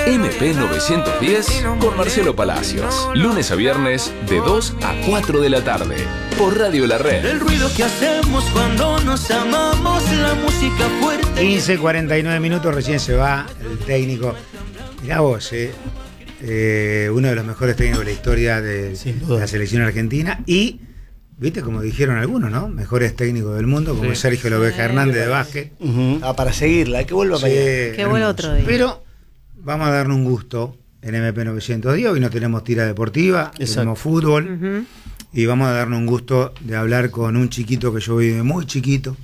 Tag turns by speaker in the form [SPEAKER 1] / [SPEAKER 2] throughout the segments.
[SPEAKER 1] MP 910 con Marcelo Palacios. Lunes a viernes de 2 a 4 de la tarde. Por Radio La Red.
[SPEAKER 2] El ruido que hacemos cuando nos amamos, la música fuerte.
[SPEAKER 3] 15:49 minutos, recién se va el técnico. Mirá vos, uno de los mejores técnicos de la historia de la selección argentina y, viste, como dijeron algunos, ¿no? Mejores técnicos del mundo, como Sergio Lobeja Hernández de básquet.
[SPEAKER 4] Para seguirla, que vuelva para allá.
[SPEAKER 5] Que vuelva otro día.
[SPEAKER 3] Pero vamos a darnos un gusto en MP 910. Hoy no tenemos tira deportiva, tenemos fútbol. Y vamos a darnos un gusto de hablar con un chiquito que yo vi de muy chiquito.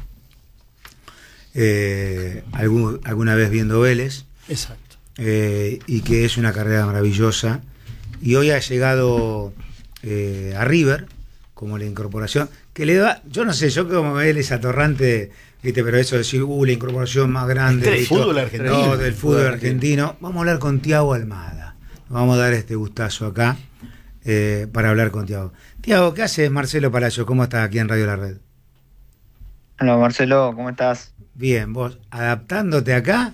[SPEAKER 3] Alguna vez viendo Vélez.
[SPEAKER 4] Exacto.
[SPEAKER 3] Y que es una carrera maravillosa. Y hoy ha llegado a River, como la incorporación, que le da, yo no sé, yo como él es atorrante, ¿viste? Pero eso de decir, la incorporación más grande
[SPEAKER 4] del fútbol argentino.
[SPEAKER 3] No, del fútbol argentino. Vamos a hablar con Thiago Almada. Vamos a dar este gustazo acá para hablar con Thiago. Thiago, ¿qué haces? Marcelo Palacio, ¿cómo estás aquí en Radio La Red?
[SPEAKER 6] Hola Marcelo, ¿cómo estás?
[SPEAKER 3] Bien, ¿vos adaptándote acá?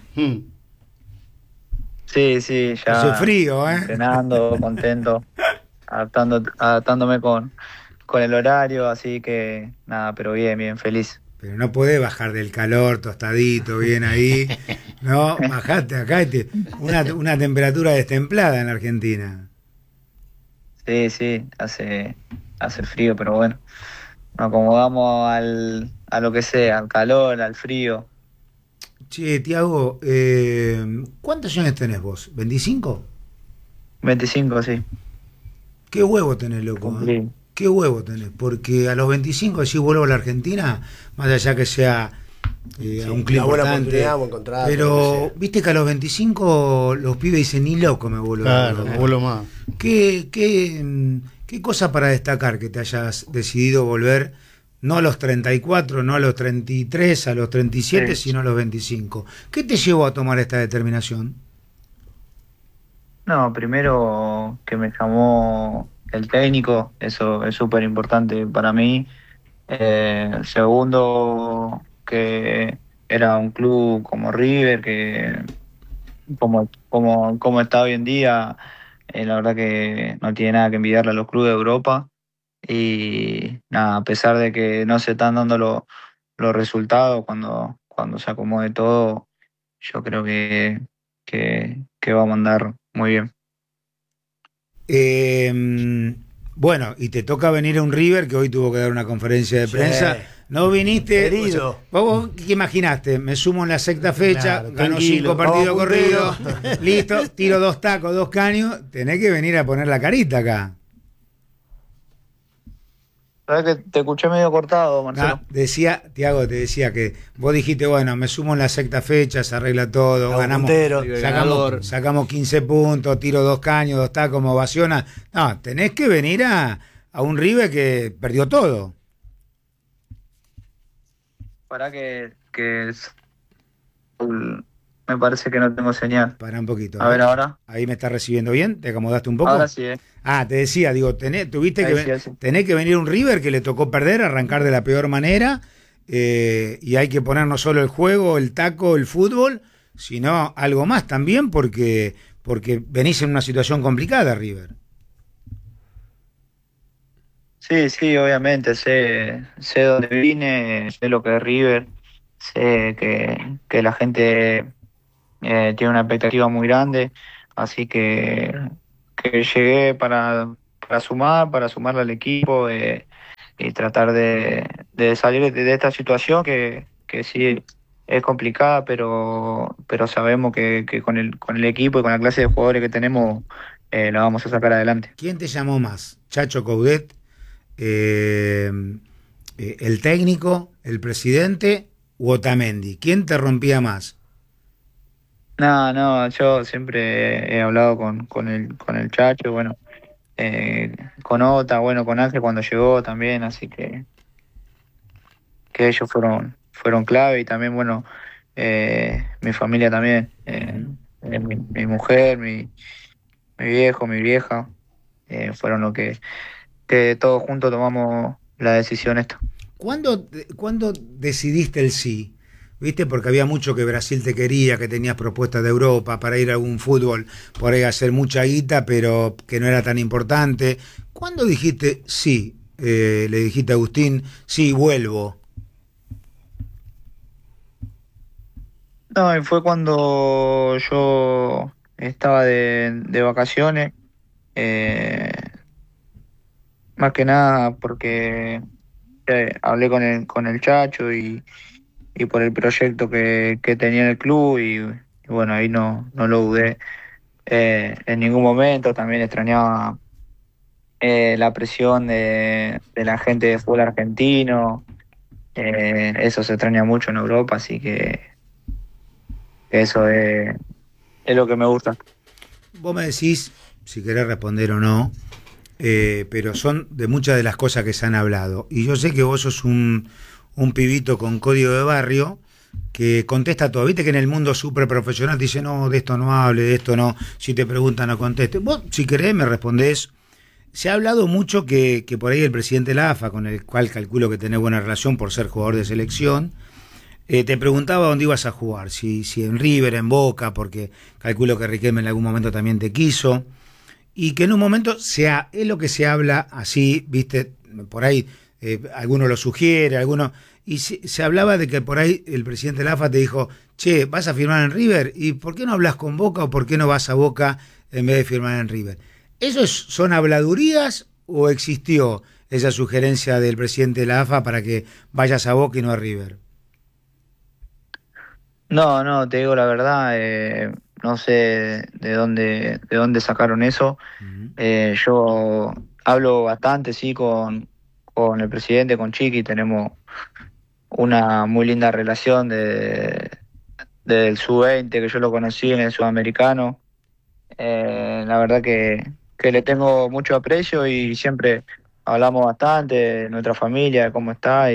[SPEAKER 6] Sí, ya.
[SPEAKER 3] Hace frío,
[SPEAKER 6] Entrenando, contento, adaptándome con el horario, así que nada, pero bien, feliz.
[SPEAKER 3] Pero no podés bajar del calor, tostadito, bien ahí. No, bajate acá, una temperatura destemplada en la Argentina.
[SPEAKER 6] Sí, hace frío, pero bueno, nos acomodamos a lo que sea, al calor, al frío.
[SPEAKER 3] Che, Thiago, ¿cuántos años tenés vos? ¿25?
[SPEAKER 6] 25, sí.
[SPEAKER 3] ¿Qué huevo tenés, loco? ¿Qué huevo tenés? Porque a los 25 decís vuelvo a la Argentina, más allá que sea a un club importante. Pero viste que a los 25 los pibes dicen ni loco me vuelvo.
[SPEAKER 4] Claro, me vuelvo más.
[SPEAKER 3] ¿Qué cosa para destacar que te hayas decidido volver, no a los 34, no a los 33, a los 37, sino a los 25? ¿Qué te llevó a tomar esta determinación?
[SPEAKER 6] No, primero que me llamó el técnico, eso es súper importante para mí. Segundo, que era un club como River, que como está hoy en día, la verdad que no tiene nada que envidiarle a los clubes de Europa. Y nada, a pesar de que no se están dando los resultados cuando se acomode todo, yo creo que vamos a andar muy bien.
[SPEAKER 3] Bueno, y te toca venir a un River que hoy tuvo que dar una conferencia de prensa. No viniste.
[SPEAKER 4] Herido.
[SPEAKER 3] ¿Vos qué imaginaste? Me sumo en la sexta fecha,
[SPEAKER 4] Claro,
[SPEAKER 3] gano
[SPEAKER 4] tranquilo,
[SPEAKER 3] 5 partidos
[SPEAKER 4] vamos
[SPEAKER 3] corridos, listo, tiro 2 tacos, 2 caños. Tenés que venir a poner la carita acá.
[SPEAKER 6] ¿Sabes que te escuché medio cortado, Marcelo?
[SPEAKER 3] Thiago, te decía que vos dijiste, bueno, me sumo en la sexta fecha, se arregla todo, ganamos, sacamos 15 puntos, tiro 2 caños, 2 tacos, me ovaciona. No, tenés que venir a un River que perdió todo.
[SPEAKER 6] Para que me parece que no tengo señal.
[SPEAKER 3] Para un poquito.
[SPEAKER 6] A ver ahora.
[SPEAKER 3] Ahí me estás recibiendo bien, ¿te acomodaste un poco?
[SPEAKER 6] Ahora sí,
[SPEAKER 3] te decía, digo, tenés que venir un River que le tocó perder, arrancar de la peor manera, y hay que poner no solo el juego, el taco, el fútbol, sino algo más también, porque venís en una situación complicada, River.
[SPEAKER 6] Sí, obviamente, sé dónde vine, sé lo que es River, sé que la gente tiene una expectativa muy grande, así que llegué para sumarle al equipo y tratar de salir de esta situación que sí es complicada, pero sabemos que con el equipo y con la clase de jugadores que tenemos la vamos a sacar adelante.
[SPEAKER 3] ¿Quién te llamó más? ¿Chacho Coudet? ¿El técnico? ¿El presidente? ¿U Otamendi? ¿Quién te rompía más?
[SPEAKER 6] No, yo siempre he hablado con el Chacho, bueno, con Ota, bueno, con Ángel cuando llegó también, así que ellos fueron clave, y también, bueno, mi familia también, mi mujer, mi viejo, mi vieja, fueron lo que todos juntos tomamos la decisión esta.
[SPEAKER 3] ¿Cuándo decidiste el sí? ¿viste? Porque había mucho que Brasil te quería, que tenías propuestas de Europa para ir a algún fútbol, por ahí a hacer mucha guita, pero que no era tan importante. ¿Cuándo dijiste sí? Le dijiste a Agustín, sí, vuelvo.
[SPEAKER 6] No, y fue cuando yo estaba de vacaciones, eh, más que nada porque hablé con el Chacho y por el proyecto que tenía en el club y bueno, ahí no lo dudé en ningún momento. También extrañaba la presión de la gente de fútbol argentino, eso se extraña mucho en Europa, así que eso es lo que me gusta.
[SPEAKER 3] Vos me decís, si querés responder o no, pero son de muchas de las cosas que se han hablado. Y yo sé que vos sos un pibito con código de barrio que contesta todo. Viste que en el mundo súper profesional te dice, no, de esto no hable, de esto no. Si te preguntan, no conteste. Vos, si querés, me respondés. Se ha hablado mucho que por ahí el presidente de la AFA, con el cual calculo que tenés buena relación por ser jugador de selección, te preguntaba dónde ibas a jugar, si en River, en Boca, porque calculo que Riquelme en algún momento también te quiso, y que en un momento es lo que se habla así, viste, por ahí alguno lo sugiere, alguno, y se hablaba de que por ahí el presidente de la AFA te dijo, che, ¿vas a firmar en River? ¿Y por qué no hablas con Boca o por qué no vas a Boca en vez de firmar en River? ¿Son habladurías o existió esa sugerencia del presidente de la AFA para que vayas a Boca y no a River?
[SPEAKER 6] No, te digo la verdad, no sé de dónde sacaron eso. Yo hablo bastante, sí, con el presidente, con Chiqui, tenemos una muy linda relación del sub-20, que yo lo conocí en el sudamericano. La verdad que le tengo mucho aprecio y siempre hablamos bastante de nuestra familia, de cómo está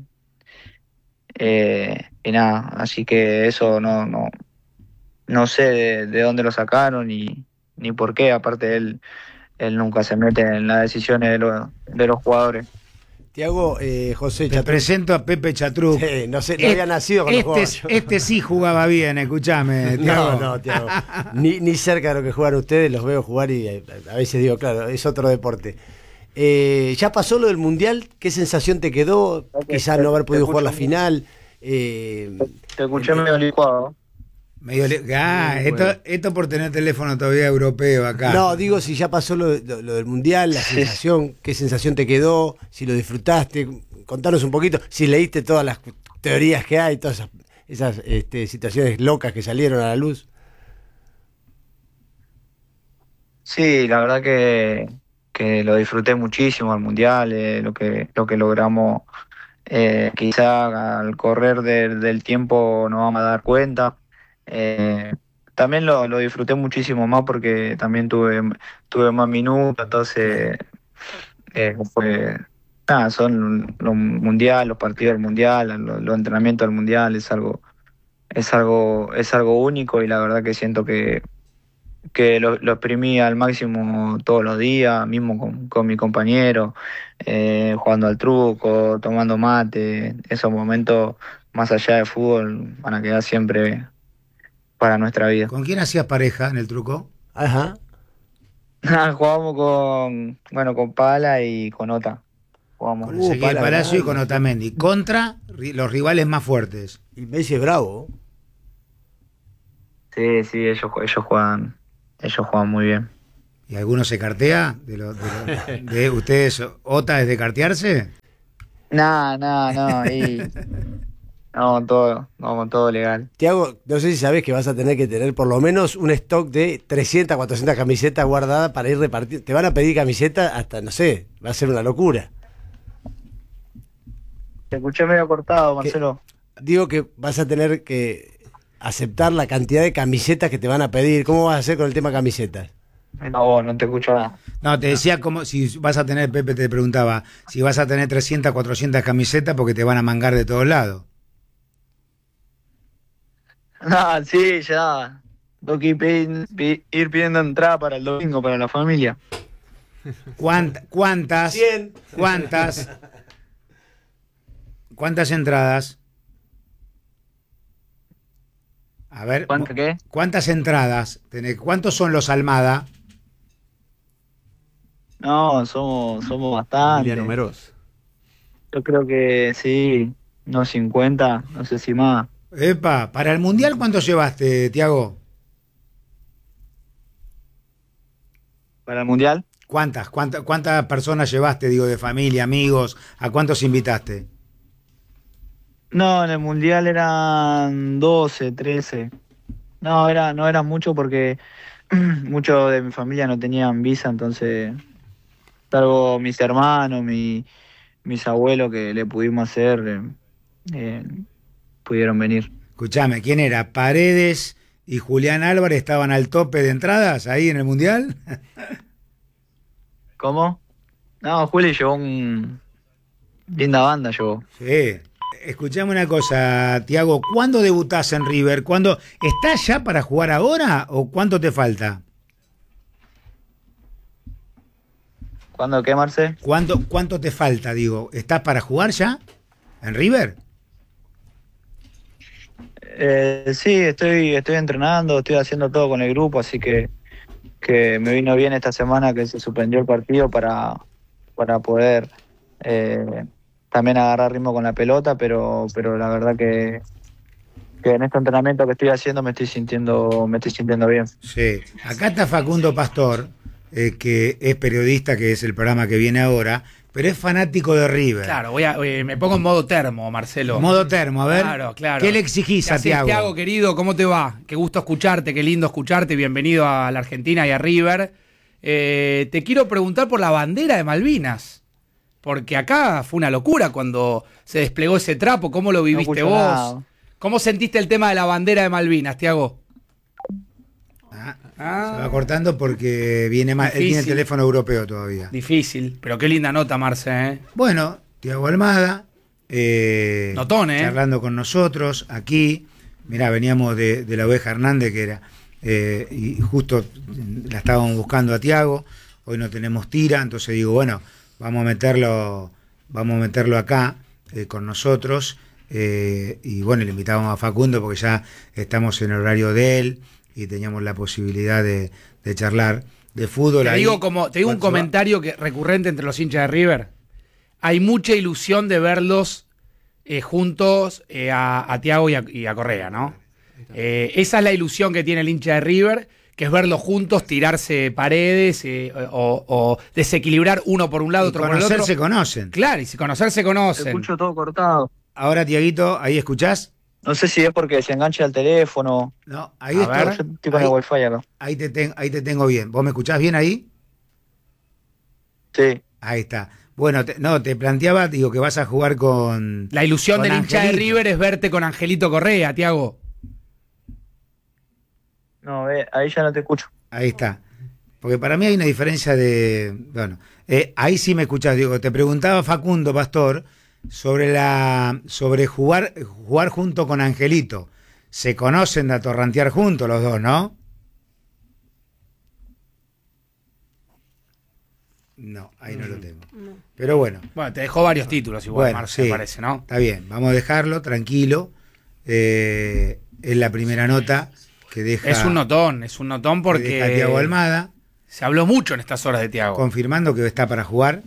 [SPEAKER 6] y nada, así que eso no sé de dónde lo sacaron ni por qué. Aparte él nunca se mete en las decisiones de los jugadores.
[SPEAKER 5] Tiago, José
[SPEAKER 3] Te presento a Pepe Chatruc.
[SPEAKER 5] Sí, no sé, no había nacido cuando jugaba yo.
[SPEAKER 3] Este sí jugaba bien, escuchame, Tiago.
[SPEAKER 5] No, Tiago. Ni cerca de lo que juegan ustedes, los veo jugar y a veces digo, claro, es otro deporte. Ya pasó lo del Mundial, ¿qué sensación te quedó? Quizás no haber podido jugar la final.
[SPEAKER 6] Te escuché medio licuado.
[SPEAKER 3] Esto por tener teléfono todavía europeo acá.
[SPEAKER 5] No, digo, si ya pasó lo del Mundial, la sensación, ¿qué sensación te quedó? Si lo disfrutaste, contanos un poquito, si leíste todas las teorías que hay, todas esas situaciones locas que salieron a la luz.
[SPEAKER 6] Sí, la verdad que lo disfruté muchísimo el Mundial, lo que logramos, quizá al correr del tiempo nos vamos a dar cuenta. También lo disfruté muchísimo más porque también tuve más minutos, entonces fue nada, son los mundiales, los partidos del mundial, los entrenamientos del mundial, es algo único y la verdad que siento que lo exprimí al máximo todos los días, mismo con mi compañero, jugando al truco, tomando mate. Esos momentos más allá de fútbol van a quedar siempre para nuestra vida.
[SPEAKER 3] ¿Con quién hacías pareja en el truco?
[SPEAKER 5] Ajá.
[SPEAKER 6] Jugábamos con Pala y con Ota. Jugamos.
[SPEAKER 3] Con Ezequiel Palacio y con Otamendi. Contra los rivales más fuertes.
[SPEAKER 5] Y Messi es bravo.
[SPEAKER 6] Sí, ellos juegan muy bien.
[SPEAKER 3] ¿Y alguno se cartea? ¿De ustedes, Ota, es de cartearse?
[SPEAKER 6] No. Vamos todo legal.
[SPEAKER 5] Tiago, no sé si sabes que vas a tener que tener por lo menos un stock de 300, 400 camisetas guardadas para ir repartiendo. Te van a pedir camisetas hasta, no sé, va a ser una locura.
[SPEAKER 6] Te escuché medio cortado, Marcelo.
[SPEAKER 5] Digo que vas a tener que aceptar la cantidad de camisetas que te van a pedir. ¿Cómo vas a hacer con el tema camisetas?
[SPEAKER 6] No te escucho nada.
[SPEAKER 3] No, te decía como si vas a tener, Pepe te preguntaba, si vas a tener 300, 400 camisetas porque te van a mangar de todos lados.
[SPEAKER 6] No, sí, ya. Tengo que ir pidiendo entrada para el domingo, para la familia.
[SPEAKER 3] ¿Cuántas?
[SPEAKER 5] 100.
[SPEAKER 3] ¿Cuántas entradas? A ver,
[SPEAKER 6] ¿Qué?
[SPEAKER 3] ¿cuántas entradas tenés? ¿Cuántos son los Almada?
[SPEAKER 6] No, somos bastantes.
[SPEAKER 4] Numerosos.
[SPEAKER 6] Yo creo que sí, unos 50, no sé si más.
[SPEAKER 3] Epa, ¿para el Mundial cuántos llevaste, Tiago?
[SPEAKER 6] ¿Para el Mundial?
[SPEAKER 3] ¿Cuántas personas llevaste, digo, de familia, amigos? ¿A cuántos invitaste?
[SPEAKER 6] No, en el Mundial eran 12, 13. No era mucho porque muchos de mi familia no tenían visa, entonces, salvo mis hermanos, mis abuelos que le pudimos hacer, pudieron venir.
[SPEAKER 3] Escuchame, ¿quién era? ¿Paredes y Julián Álvarez estaban al tope de entradas ahí en el Mundial?
[SPEAKER 6] ¿Cómo? No, Juli llevó linda banda, llevó.
[SPEAKER 3] Sí. Escuchame una cosa, Tiago, ¿cuándo debutás en River? ¿Cuándo estás ya para jugar ahora o cuánto te falta?
[SPEAKER 6] ¿Cuándo qué, Marce?
[SPEAKER 3] ¿Cuánto te falta, digo? ¿Estás para jugar ya en River?
[SPEAKER 6] Sí, estoy entrenando, estoy haciendo todo con el grupo, así que me vino bien esta semana que se suspendió el partido para poder también agarrar ritmo con la pelota, pero la verdad que en este entrenamiento que estoy haciendo me estoy sintiendo bien.
[SPEAKER 3] Sí. Acá está Facundo Pastor, que es periodista, que es el programa que viene ahora, pero es fanático de River.
[SPEAKER 7] Claro, me pongo en modo termo, Marcelo.
[SPEAKER 3] Modo termo, a ver.
[SPEAKER 7] Claro.
[SPEAKER 3] ¿Qué le exigís a Tiago?
[SPEAKER 7] Tiago, querido, ¿cómo te va? Qué gusto escucharte, qué lindo escucharte. Bienvenido a la Argentina y a River. Te quiero preguntar por la bandera de Malvinas. Porque acá fue una locura cuando se desplegó ese trapo. ¿Cómo lo viviste vos?
[SPEAKER 6] Nada.
[SPEAKER 7] ¿Cómo sentiste el tema de la bandera de Malvinas, Tiago?
[SPEAKER 3] Se va cortando porque viene él tiene el teléfono europeo todavía.
[SPEAKER 7] Difícil, pero qué linda nota, Marce, ¿eh?
[SPEAKER 3] Bueno, Tiago Almada,
[SPEAKER 7] Notón,
[SPEAKER 3] charlando con nosotros aquí. Mirá, veníamos de la Oveja Hernández, que era, y justo la estábamos buscando a Tiago. Hoy no tenemos tira, entonces digo, bueno, vamos a meterlo acá con nosotros. Y bueno, le invitábamos a Facundo porque ya estamos en el horario de él y teníamos la posibilidad de charlar de fútbol.
[SPEAKER 7] Te digo un comentario recurrente entre los hinchas de River. Hay mucha ilusión de verlos juntos a Thiago y a Correa, ¿no? Esa es la ilusión que tiene el hincha de River, que es verlos juntos, tirarse paredes o desequilibrar uno por un lado, otro por el otro.
[SPEAKER 3] Conocerse conocen.
[SPEAKER 7] Claro, y si conocerse conocen.
[SPEAKER 6] Escucho todo cortado.
[SPEAKER 3] Ahora, Tiaguito, ¿ahí escuchás?
[SPEAKER 6] No sé si es porque se engancha el teléfono.
[SPEAKER 3] No, ahí
[SPEAKER 6] Yo
[SPEAKER 3] está.
[SPEAKER 6] estoy con el wifi acá.
[SPEAKER 3] Ahí te tengo bien. ¿Vos me escuchás bien ahí?
[SPEAKER 6] Sí.
[SPEAKER 3] Ahí está. Bueno, te planteaba, digo, que vas a jugar con...
[SPEAKER 7] La ilusión
[SPEAKER 3] con
[SPEAKER 7] del hincha de
[SPEAKER 3] Angelito.
[SPEAKER 7] River es verte con Angelito Correa, Thiago.
[SPEAKER 6] No, ahí ya no te escucho.
[SPEAKER 3] Ahí está. Porque para mí hay una diferencia de... Bueno, ahí sí me escuchás, digo, te preguntaba Facundo Pastor sobre jugar junto con Angelito. Se conocen de atorrantear juntos los dos, ¿no? No, ahí no lo tengo.
[SPEAKER 8] No.
[SPEAKER 3] Pero bueno.
[SPEAKER 7] Bueno, te dejó varios títulos igual,
[SPEAKER 3] Bueno,
[SPEAKER 7] Marce,
[SPEAKER 3] sí,
[SPEAKER 7] me parece, ¿no?
[SPEAKER 3] Está bien, vamos a dejarlo tranquilo. Es la primera nota que deja...
[SPEAKER 7] Es un notón porque
[SPEAKER 3] que deja Thiago Almada,
[SPEAKER 7] se habló mucho en estas horas de Thiago.
[SPEAKER 3] confirmando que está para jugar.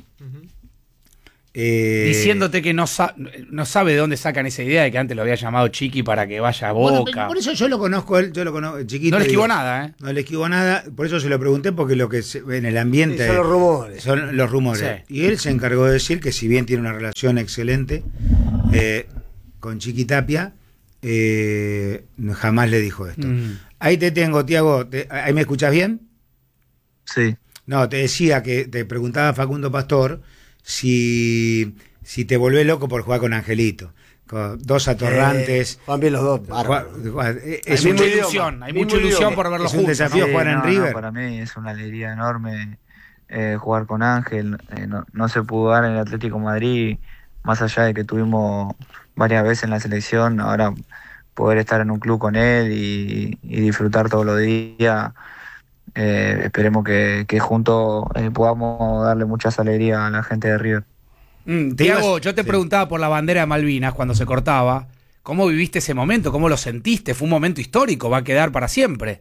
[SPEAKER 7] Diciéndote que no sabe de dónde sacan esa idea de que antes lo había llamado Chiqui para que vaya a
[SPEAKER 3] Bueno,
[SPEAKER 7] Boca.
[SPEAKER 3] por eso yo lo conozco, yo lo conozco, chiquito.
[SPEAKER 7] No le esquivó
[SPEAKER 3] digo,
[SPEAKER 7] nada, ¿eh?
[SPEAKER 3] No le esquivo nada, por eso se lo pregunté, porque lo que en el ambiente...
[SPEAKER 5] Son los rumores.
[SPEAKER 3] Son los rumores.
[SPEAKER 7] Sí.
[SPEAKER 3] Y él se encargó de decir que si bien tiene una relación excelente con Chiqui Tapia, jamás le dijo esto. Ahí te tengo, Tiago, ¿ahí me escuchás bien?
[SPEAKER 6] Sí.
[SPEAKER 3] No, te decía que te preguntaba Facundo Pastor si te volvés loco por jugar con Angelito. Con dos atorrantes.
[SPEAKER 5] Juan bien los dos.
[SPEAKER 3] Es
[SPEAKER 7] Hay
[SPEAKER 3] un
[SPEAKER 7] mucha ilusión, por verlos
[SPEAKER 3] es un
[SPEAKER 7] juntos.
[SPEAKER 3] desafío
[SPEAKER 7] ¿no?
[SPEAKER 3] jugar en River.
[SPEAKER 6] Para mí es una alegría enorme jugar con Ángel. No se pudo dar en el Atlético de Madrid, más allá de que tuvimos varias veces en la selección. Ahora poder estar en un club con él y disfrutar todos los días. Esperemos que juntos podamos darle muchas alegrías a la gente de River.
[SPEAKER 7] Thiago, yo te preguntaba por la bandera de Malvinas cuando se cortaba. ¿Cómo viviste ese momento? ¿Cómo lo sentiste? Fue un momento histórico, va a quedar para siempre.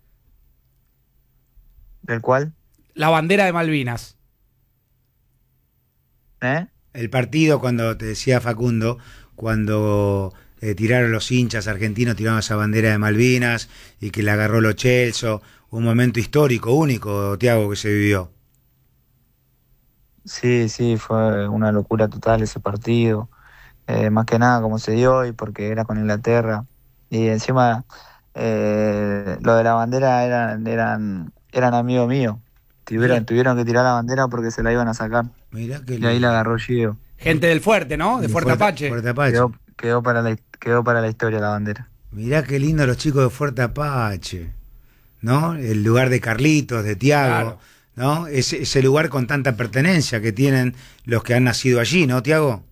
[SPEAKER 6] ¿Del cual?
[SPEAKER 7] La bandera de Malvinas.
[SPEAKER 3] El partido, cuando te decía Facundo, cuando tiraron los hinchas argentinos, tiraron esa bandera de Malvinas y que la agarró Lo Celso, un momento histórico, único, Tiago, que se vivió.
[SPEAKER 6] Sí, fue una locura total ese partido. Más que nada como se dio y porque era con Inglaterra. Y encima lo de la bandera eran amigos míos. Tuvieron que tirar la bandera porque se la iban a sacar.
[SPEAKER 3] Mirá que
[SPEAKER 6] y ahí la agarró Gio.
[SPEAKER 7] Gente del Fuerte, ¿no? De Fuerte Apache.
[SPEAKER 3] Fuerte Apache.
[SPEAKER 6] Quedó para la historia la bandera.
[SPEAKER 3] Mirá qué lindo los chicos de Fuerte Apache, ¿no? El lugar de Carlitos, de Tiago, claro. ¿No? Ese lugar con tanta pertenencia que tienen los que han nacido allí, ¿no, Tiago?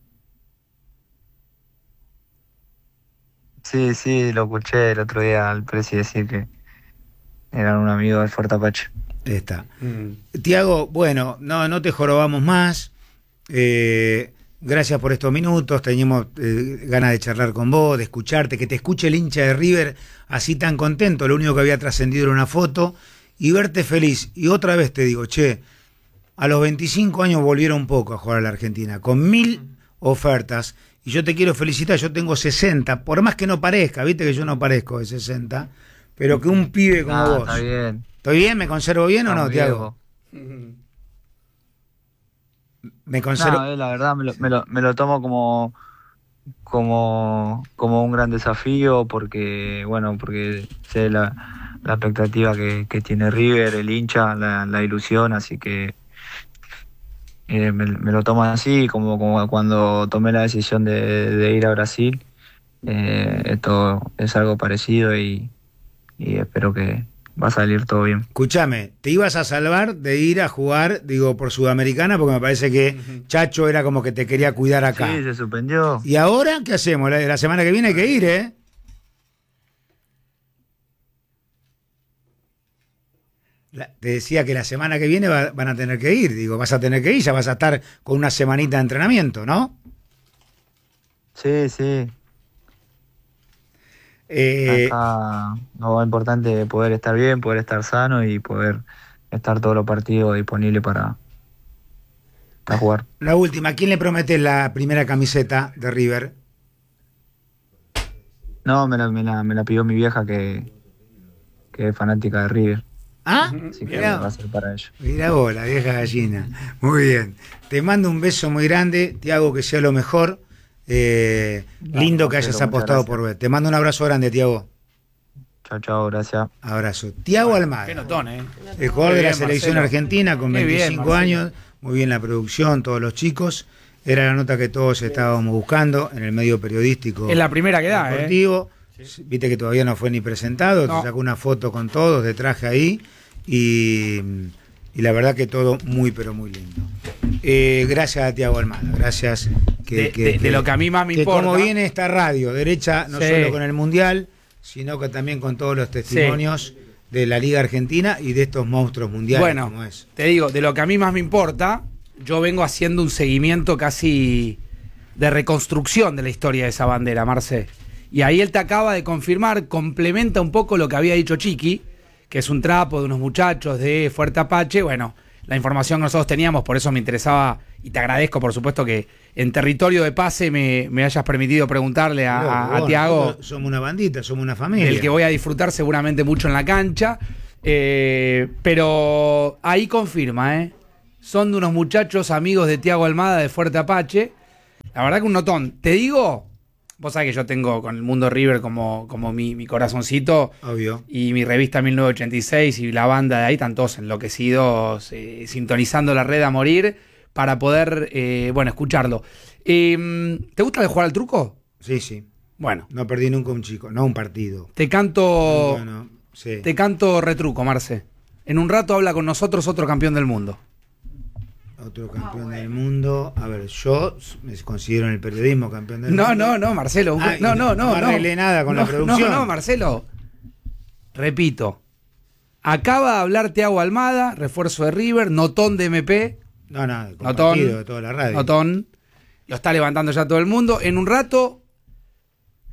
[SPEAKER 6] Sí, lo escuché el otro día al presi decir que eran un amigo del Fuerte Apache.
[SPEAKER 3] Está. Tiago, bueno, no te jorobamos más. Gracias por estos minutos. Teníamos ganas de charlar con vos, de escucharte, que te escuche el hincha de River así tan contento. Lo único que había trascendido era una foto y verte feliz. Y otra vez te digo, a los 25 años volvieron un poco a jugar a la Argentina, con 1000 ofertas. Y yo te quiero felicitar, yo tengo 60, por más que no parezca, viste que yo no parezco de 60, pero que un pibe como vos.
[SPEAKER 6] Está bien.
[SPEAKER 3] ¿Estoy bien? ¿Me conservo bien o no, Tiago? Me conservo.
[SPEAKER 6] No, la verdad me lo tomo como un gran desafío porque sé la expectativa que tiene River, el hincha, la ilusión, así que me lo tomo así, como cuando tomé la decisión de ir a Brasil. Esto es algo parecido y espero que va a salir todo bien.
[SPEAKER 3] Escúchame, te ibas a salvar de ir a jugar, por Sudamericana, porque me parece que Chacho era como que te quería cuidar acá.
[SPEAKER 6] Sí, se suspendió.
[SPEAKER 3] ¿Y ahora qué hacemos? La semana que viene hay que ir, ¿eh? Te decía que la semana que viene van a tener que ir. Vas a tener que ir, ya vas a estar con una semanita de entrenamiento, ¿no?
[SPEAKER 6] Sí. Acá lo importante es poder estar bien, poder estar sano y poder estar todos los partidos disponibles para jugar.
[SPEAKER 3] La última, ¿a quién le prometes la primera camiseta de River?
[SPEAKER 6] No, me la pidió mi vieja que es fanática de River.
[SPEAKER 3] ¿Ah?
[SPEAKER 6] Así que va a ser para ellos.
[SPEAKER 3] Mirá vos, la vieja gallina. Muy bien. Te mando un beso muy grande, Tiago, que sea lo mejor. Lindo que hayas apostado por ver. Te mando un abrazo grande, Tiago.
[SPEAKER 6] Chao, gracias.
[SPEAKER 3] Abrazo. Tiago Almada.
[SPEAKER 7] Qué notón,
[SPEAKER 3] el jugador de la selección argentina con 25 años. Muy bien la producción, todos los chicos. Era la nota que todos estábamos buscando en el medio periodístico.
[SPEAKER 7] Es la primera que da,
[SPEAKER 3] deportivo. Sí. Viste que todavía no fue ni presentado. No. Te sacó una foto con todos de traje ahí. Y la verdad que todo muy, pero muy lindo. Gracias a Tiago Almada. Gracias.
[SPEAKER 7] De lo que a mí más me importa.
[SPEAKER 3] Como viene esta radio, derecha, no solo con el Mundial, sino que también con todos los testimonios de la Liga Argentina y de estos monstruos mundiales.
[SPEAKER 7] Bueno,
[SPEAKER 3] como es.
[SPEAKER 7] Te digo, de lo que a mí más me importa, yo vengo haciendo un seguimiento casi de reconstrucción de la historia de esa bandera, Marce. Y ahí él te acaba de confirmar, complementa un poco lo que había dicho Chiqui, que es un trapo de unos muchachos de Fuerte Apache. Bueno, la información que nosotros teníamos, por eso me interesaba, y te agradezco, por supuesto, que en territorio de pase me hayas permitido preguntarle a Tiago.
[SPEAKER 3] Somos una bandita, somos una familia.
[SPEAKER 7] Del que voy a disfrutar seguramente mucho en la cancha. Pero ahí confirma, son de unos muchachos amigos de Tiago Almada de Fuerte Apache. La verdad que un notón. Te digo, vos sabés que yo tengo con el mundo River como mi corazoncito.
[SPEAKER 3] Obvio.
[SPEAKER 7] Y mi revista 1986 y la banda de ahí están todos enloquecidos, sintonizando la red a morir para poder, escucharlo. ¿Te gusta de jugar al truco?
[SPEAKER 3] Sí.
[SPEAKER 7] Bueno.
[SPEAKER 3] No perdí nunca un chico, no un partido.
[SPEAKER 7] Te canto...
[SPEAKER 3] Sí.
[SPEAKER 7] Te canto retruco, Marce. En un rato habla con nosotros otro campeón del mundo.
[SPEAKER 3] Otro campeón del mundo. A ver, yo me considero en el periodismo campeón del mundo.
[SPEAKER 7] No, Marcelo.
[SPEAKER 3] No arreglé nada con la producción.
[SPEAKER 7] No, Marcelo. Repito. Acaba de hablar Tiago Almada, refuerzo de River, notón de MP.
[SPEAKER 3] Notón de toda la radio.
[SPEAKER 7] Notón. Lo está levantando ya todo el mundo. En un rato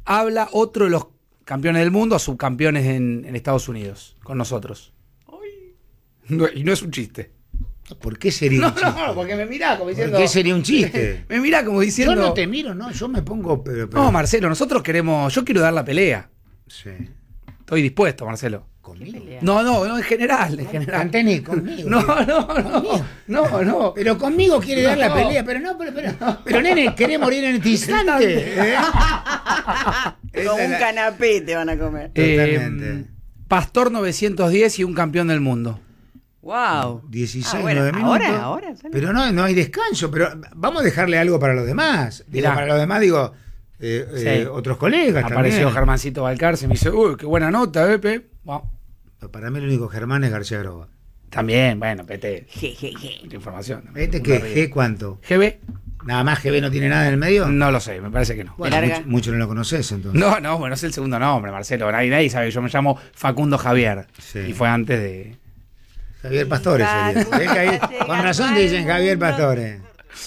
[SPEAKER 7] habla otro de los campeones del mundo a subcampeones en Estados Unidos, con nosotros. Y no es un chiste.
[SPEAKER 3] ¿Por qué sería un chiste?
[SPEAKER 7] No, porque me mirá como diciendo...
[SPEAKER 3] ¿Por qué sería un chiste?
[SPEAKER 7] Me mirá como diciendo...
[SPEAKER 3] Yo no te miro, no, yo me pongo... Pero...
[SPEAKER 7] No, Marcelo, nosotros queremos... Yo quiero dar la pelea.
[SPEAKER 3] Sí.
[SPEAKER 7] Estoy dispuesto, Marcelo.
[SPEAKER 3] ¿Conmigo?
[SPEAKER 7] No, en general.
[SPEAKER 3] Canteni, conmigo.
[SPEAKER 7] No.
[SPEAKER 3] Pero conmigo quiere dar la pelea, pero nene, querés morir en este instante.
[SPEAKER 8] Como un canapé te van a comer.
[SPEAKER 3] Totalmente.
[SPEAKER 7] Pastor 910 y un campeón del mundo.
[SPEAKER 8] Wow.
[SPEAKER 3] 16,
[SPEAKER 8] bueno,
[SPEAKER 3] 9 minutos.
[SPEAKER 8] ahora.
[SPEAKER 3] Pero no hay descanso, pero vamos a dejarle algo para los demás. Digo, para los demás, otros colegas
[SPEAKER 7] Apareció
[SPEAKER 3] también.
[SPEAKER 7] Germancito Valcarce y me dice, uy, qué buena nota, Pepe. Wow.
[SPEAKER 3] Para mí el único Germán es García Groba.
[SPEAKER 7] También, bueno, Pete.
[SPEAKER 8] Jejeje.
[SPEAKER 7] Mucha información.
[SPEAKER 3] ¿Este qué? ¿G cuánto?
[SPEAKER 7] GB,
[SPEAKER 3] ¿Nada más GB no tiene nada en el medio?
[SPEAKER 7] no lo sé, me parece que no.
[SPEAKER 3] Bueno,
[SPEAKER 8] larga.
[SPEAKER 3] mucho no lo conoces entonces.
[SPEAKER 7] No, bueno, es el segundo nombre, Marcelo. Nadie sabe. Yo me llamo Facundo Javier.
[SPEAKER 3] Sí.
[SPEAKER 7] Y fue antes de...
[SPEAKER 3] Javier Pastore sería. ¿Ves que ahí, con razón te dicen Javier Pastore.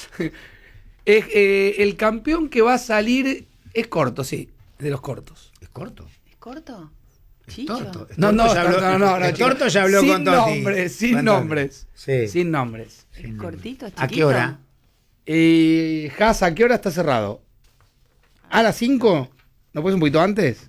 [SPEAKER 7] El campeón que va a salir es corto, sí, de los cortos.
[SPEAKER 3] ¿Es corto?
[SPEAKER 8] ¿Es corto?
[SPEAKER 3] Es
[SPEAKER 8] Chicho.
[SPEAKER 3] torto.
[SPEAKER 7] No,
[SPEAKER 3] El torto ya habló con Totti.
[SPEAKER 7] Sin nombres.
[SPEAKER 3] Sí.
[SPEAKER 7] Sin nombres.
[SPEAKER 8] ¿Es cortito? ¿Es
[SPEAKER 3] ¿A qué
[SPEAKER 8] chiquito?
[SPEAKER 3] hora?
[SPEAKER 7] Has, ¿a qué hora está cerrado? ¿A las 5? ¿No puedes un poquito antes?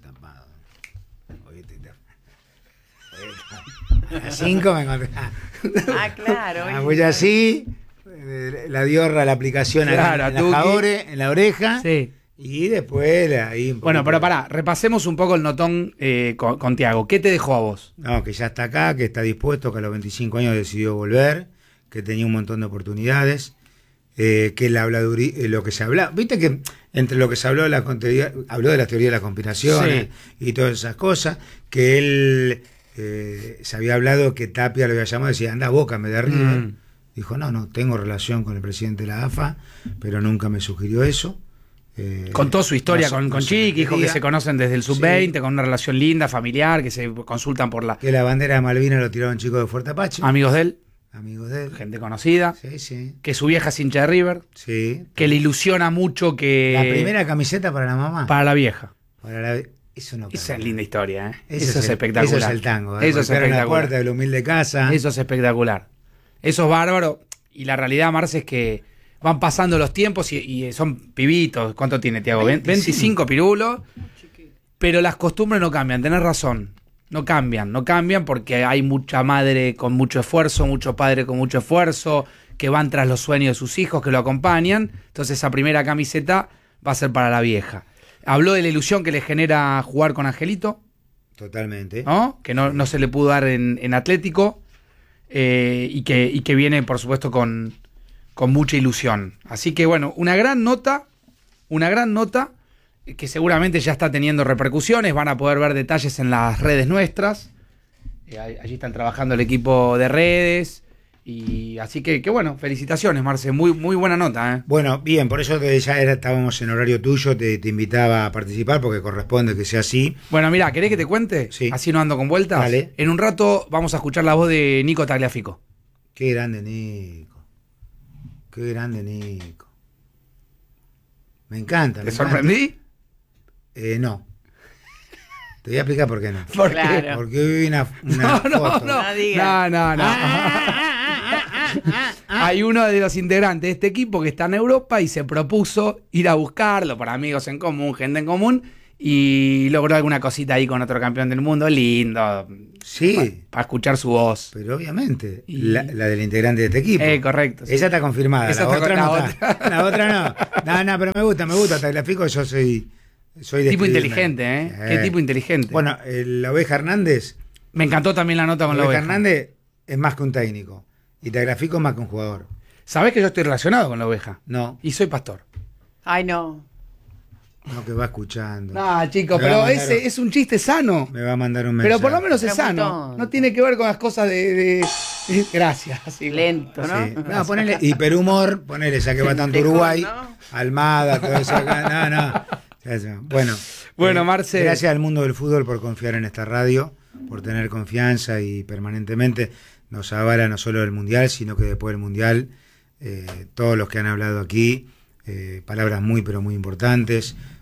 [SPEAKER 3] A las 5 me encontré.
[SPEAKER 8] Claro.
[SPEAKER 3] Voy así, la diorra, la aplicación
[SPEAKER 7] Claro,
[SPEAKER 3] en la jabore, en la oreja.
[SPEAKER 7] Sí.
[SPEAKER 3] Y después ahí.
[SPEAKER 7] Bueno, pero pará, repasemos un poco el notón con Tiago. ¿Qué te dejó a vos?
[SPEAKER 3] No, que ya está acá, que está dispuesto, que a los 25 años decidió volver, que tenía un montón de oportunidades, que la habladuría, lo que se habla, viste que entre lo que se habló de la habló de la teoría de la conspiración y todas esas cosas, que él se había hablado que Tapia lo había llamado y decía, anda a Boca, me de River. Dijo, no, tengo relación con el presidente de la AFA, pero nunca me sugirió eso.
[SPEAKER 7] Contó su historia con Chiqui, dijo que
[SPEAKER 3] quería.
[SPEAKER 7] se conocen desde el sub-20, con una relación linda, familiar, que se consultan por la...
[SPEAKER 3] Que la bandera de Malvinas lo tiraron chicos de Fuerte Apache.
[SPEAKER 7] Amigos de él,
[SPEAKER 3] Amigos de él.
[SPEAKER 7] gente conocida,
[SPEAKER 3] Sí.
[SPEAKER 7] que su vieja es hincha de River,
[SPEAKER 3] Sí.
[SPEAKER 7] que le ilusiona mucho que...
[SPEAKER 3] La primera camiseta para la mamá.
[SPEAKER 7] Para la vieja.
[SPEAKER 3] Eso no
[SPEAKER 7] Esa
[SPEAKER 3] cambia.
[SPEAKER 7] es linda historia, ¿eh?
[SPEAKER 3] Eso
[SPEAKER 7] es espectacular.
[SPEAKER 3] Eso es el tango.
[SPEAKER 7] Eso es
[SPEAKER 3] Golpearon la
[SPEAKER 7] espectacular.
[SPEAKER 3] puerta de la humilde casa.
[SPEAKER 7] Eso es espectacular. Eso es bárbaro. Y la realidad, Marce, es que van pasando los tiempos y son pibitos. ¿Cuánto tiene, Tiago? 25 pirulos. Pero las costumbres no cambian, tenés razón. No cambian porque hay mucha madre con mucho esfuerzo, mucho padre con mucho esfuerzo, que van tras los sueños de sus hijos, que lo acompañan. Entonces esa primera camiseta va a ser para la vieja. Habló de la ilusión que le genera jugar con Angelito,
[SPEAKER 3] Totalmente.
[SPEAKER 7] ¿no? Que no se le pudo dar en Atlético, y que viene, por supuesto, con mucha ilusión. Así que, bueno, una gran nota que seguramente ya está teniendo repercusiones. Van a poder ver detalles en las redes nuestras. Allí están trabajando el equipo de redes. Y así que bueno, felicitaciones, Marce. Muy buena nota, ¿eh?
[SPEAKER 3] Bueno, bien, por eso estábamos en horario tuyo, te invitaba a participar porque corresponde que sea así.
[SPEAKER 7] Bueno, mira, ¿querés que te cuente?
[SPEAKER 3] Sí.
[SPEAKER 7] Así no ando con vueltas.
[SPEAKER 3] Dale.
[SPEAKER 7] En un rato vamos a escuchar la voz de Nico Tagliafico.
[SPEAKER 3] Qué grande, Nico. Qué grande, Nico. Me encanta.
[SPEAKER 7] ¿Te
[SPEAKER 3] me
[SPEAKER 7] sorprendí?
[SPEAKER 3] encanta. No. Te voy a explicar por qué no.
[SPEAKER 7] ¿Por qué?
[SPEAKER 8] Claro.
[SPEAKER 3] Porque hoy vi una foto.
[SPEAKER 8] No diga.
[SPEAKER 7] No. Hay uno de los integrantes de este equipo que está en Europa y se propuso ir a buscarlo por amigos en común, gente en común, y logró alguna cosita ahí con otro campeón del mundo. Lindo.
[SPEAKER 3] Sí,
[SPEAKER 7] Para escuchar su voz.
[SPEAKER 3] pero obviamente,
[SPEAKER 7] Y-
[SPEAKER 3] la del integrante de este equipo.
[SPEAKER 7] Correcto. sí.
[SPEAKER 3] Esa está confirmada,
[SPEAKER 7] Esa
[SPEAKER 3] la
[SPEAKER 7] está
[SPEAKER 3] otra
[SPEAKER 7] con-
[SPEAKER 3] no
[SPEAKER 7] la
[SPEAKER 3] está. La otra no. No, pero me gusta, Tagliafico, yo soy de
[SPEAKER 7] Tipo
[SPEAKER 3] escribirme.
[SPEAKER 7] inteligente, ¿eh? Qué tipo inteligente.
[SPEAKER 3] Bueno, la Oveja Hernández,
[SPEAKER 7] Me encantó también la nota con la
[SPEAKER 3] Oveja
[SPEAKER 7] oveja.
[SPEAKER 3] Hernández es más que un técnico y Tagliafico es más que un jugador.
[SPEAKER 7] ¿Sabés que yo estoy relacionado con la oveja?
[SPEAKER 3] No,
[SPEAKER 7] Y soy pastor.
[SPEAKER 8] Ay, no.
[SPEAKER 3] no que va escuchando.
[SPEAKER 7] No, chicos,
[SPEAKER 3] Me va a
[SPEAKER 7] pero
[SPEAKER 3] mandar
[SPEAKER 7] ese es un chiste sano.
[SPEAKER 3] Me va a mandar un mensaje.
[SPEAKER 7] Pero por lo menos es
[SPEAKER 8] Pero muy
[SPEAKER 7] sano.
[SPEAKER 8] tonto.
[SPEAKER 7] No tiene que ver con las cosas de Gracias. sí.
[SPEAKER 8] Lento, ¿no?
[SPEAKER 3] Sí. No, ponele hiperhumor, ponele, ya que va tanto
[SPEAKER 8] Mejor,
[SPEAKER 3] Uruguay,
[SPEAKER 8] ¿no?
[SPEAKER 3] Almada, todo eso acá. No. Eso. Bueno,
[SPEAKER 7] Bueno, Marce.
[SPEAKER 3] gracias al mundo del fútbol por confiar en esta radio, por tener confianza y permanentemente nos avala no solo el Mundial, sino que después del Mundial, todos los que han hablado aquí, palabras muy pero muy importantes,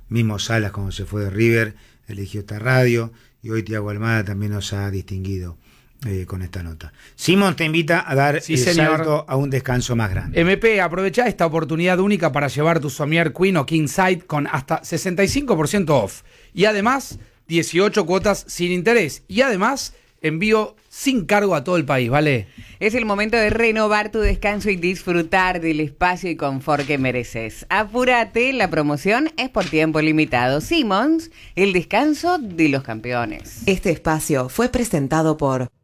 [SPEAKER 3] mismo Salas cuando se fue de River eligió esta radio, y hoy Tiago Almada también nos ha distinguido con esta nota. Simón te invita a dar el salto a un descanso más grande.
[SPEAKER 7] MP, aprovecha esta oportunidad única para llevar tu somier Queen o King Side con hasta 65% off. Y además, 18 cuotas sin interés. Y además, envío sin cargo a todo el país, ¿vale?
[SPEAKER 9] Es el momento de renovar tu descanso y disfrutar del espacio y confort que mereces. Apúrate, la promoción es por tiempo limitado. Simmons, el descanso de los campeones.
[SPEAKER 10] Este espacio fue presentado por